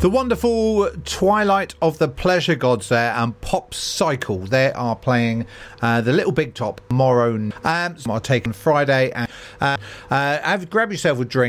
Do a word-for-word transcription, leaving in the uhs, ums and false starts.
The wonderful Twilight of the Pleasure Gods there and Pop Cycle. They are playing uh, the Little Big Top tomorrow. Um, are taken Friday. And, uh, uh, have, grab yourself a drink.